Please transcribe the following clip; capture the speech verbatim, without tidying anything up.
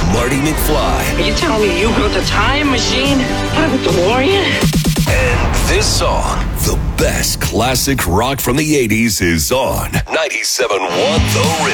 Marty McFly. Are you telling me you built a time machine out of a DeLorean? And this song, the best classic rock from the eighties, is on ninety-seven point one The Rhythm.